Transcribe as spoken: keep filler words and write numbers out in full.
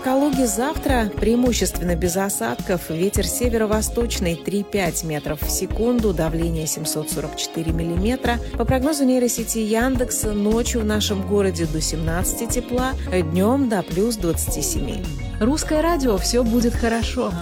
Калуге завтра преимущественно без осадков. Ветер северо-восточный три-пять метров в секунду, давление семьсот сорок четыре миллиметра. По прогнозу нейросети Яндекса, ночью в нашем городе до семнадцати тепла, днем до плюс двадцати семи. Русское радио «Все будет хорошо».